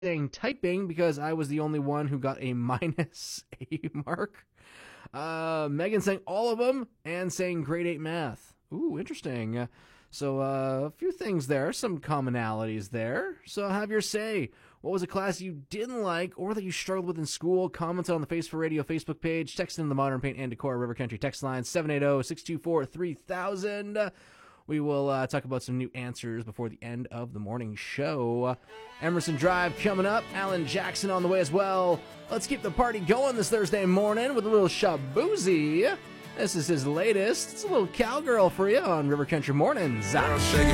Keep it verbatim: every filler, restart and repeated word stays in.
saying typing because I was the only one who got a minus a mark. Uh, Megan saying all of them and saying grade eight math. Ooh, interesting. Uh, so uh, a few things there, some commonalities there. So have your say. What was a class you didn't like or that you struggled with in school? Comment on the Face for Radio Facebook page. Text in the Modern Paint and Decor River Country text line seven eight zero, six two four, three thousand. We will uh, talk about some new answers before the end of the morning show. Emerson Drive coming up. Alan Jackson on the way as well. Let's keep the party going this Thursday morning with a little Shaboozey. This is his latest. It's a little cowgirl for you on River Country Mornings.